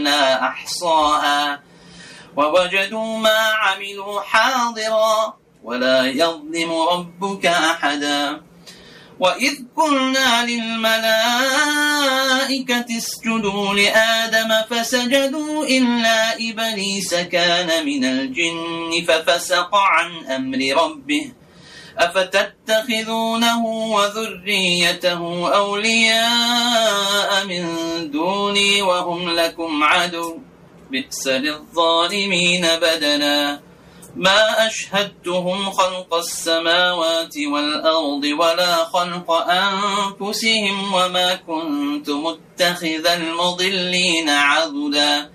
إلا أحصاها ووجدوا ما عملوا حاضرا ولا يظلم ربك أحدا. وإذ قلنا للملائكة اسجدوا لآدم فسجدوا إلا إبليس كان من الجن ففسق عن أمر ربه أفتتخذونه وذريته أولياء من دوني وهم لكم عدو بئس للظالمين بدلا. ما أشهدتهم خلق السماوات والأرض ولا خلق أنفسهم وما كنت متخذ المضلين عضدا